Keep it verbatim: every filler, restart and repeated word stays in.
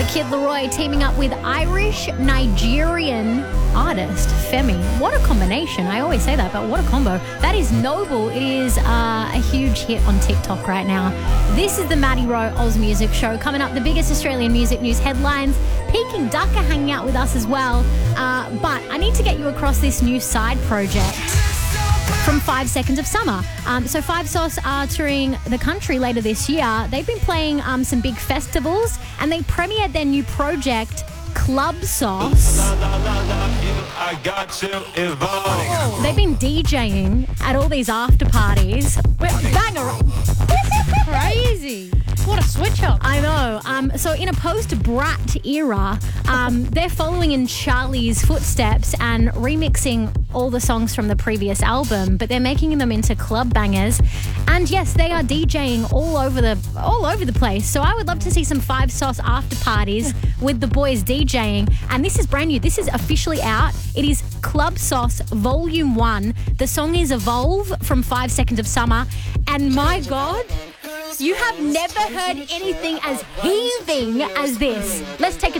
The Kid Laroi teaming up with Irish-Nigerian artist Femi. What a combination. I always say that, but what a combo. That is Noble. It is uh, a huge hit on TikTok right now. This is the Maddie Rowe Oz Music Show. Coming up, the biggest Australian music news headlines. Peking Duck are hanging out with us as well. Uh, but I need to get you across this new side project from Five Seconds of Summer. Um, so Five Sauce are touring the country later this year. They've been playing um, some big festivals and they premiered their new project, Club Sauce. They've been DJing at all these after parties. Banger. Crazy. What a switch up. I know. Um, so in a post-Brat era, um, they're following in Charlie's footsteps and remixing all the songs from the previous album, but they're making them into club bangers. And yes, they are DJing all over the all over the place. So I would love to see some Five Sauce after parties with the boys DJing. And this is brand new. This is officially out. It is Club Sauce Volume one. The song is Evolve from Five Seconds of Summer. And my God, you have never heard anything as heaving as this. Let's take a